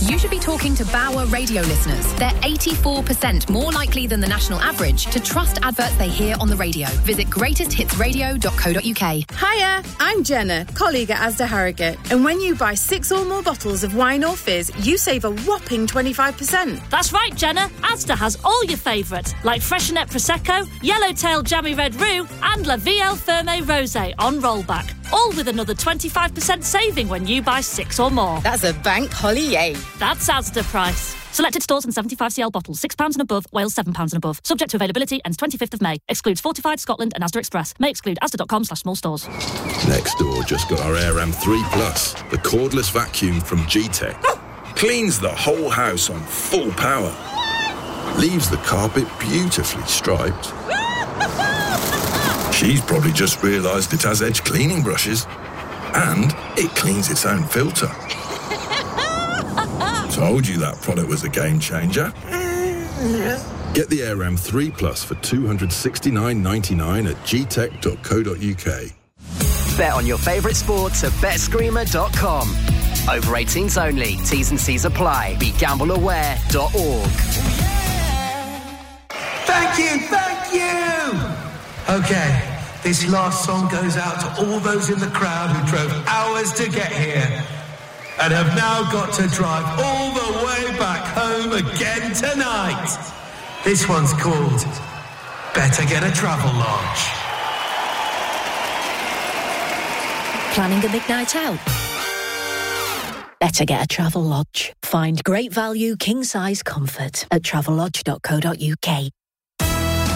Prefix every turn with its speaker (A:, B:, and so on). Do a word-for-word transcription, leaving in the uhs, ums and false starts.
A: You should be talking to Bauer radio listeners. They're eighty-four percent more likely than the national average to trust adverts they hear on the radio. Visit greatest hits radio dot co dot uk.
B: Hiya, I'm Jenna, colleague at Asda Harrogate. And when you buy six or more bottles of wine or fizz, you save a whopping twenty-five percent.
C: That's right, Jenna. Asda has all your favourites, like Freshenet Prosecco, Yellowtail Jammy Red Roux, and La Vie Ferme Rosé on rollback. All with another twenty-five percent saving when you buy six or more.
B: That's a bank holiday.
C: That's Asda price. Selected stores and seventy-five c l bottles, six pounds and above, Wales seven pounds and above. Subject to availability, ends twenty-fifth of May. Excludes Fortified, Scotland and Asda Express. May exclude asda.com slash small stores.
D: Next door just got our Air M three Plus, the cordless vacuum from G-Tech. Cleans the whole house on full power. Leaves the carpet beautifully striped. She's probably just realised it has edge cleaning brushes. And it cleans its own filter. Told you that product was a game changer. Get the Air M three Plus for two hundred sixty-nine ninety-nine at g tech dot co dot uk.
E: Bet on your favourite sports at bet screamer dot com. Over eighteens only. T's and C's apply. Be gamble aware dot org.
F: Thank you, thank you! Okay. This last song goes out to all those in the crowd who drove hours to get here and have now got to drive all the way back home again tonight. This one's called Better Get a Travel Lodge.
G: Planning a big night out? Better get a Travel Lodge. Find great value, king-size comfort at travel lodge dot co dot uk.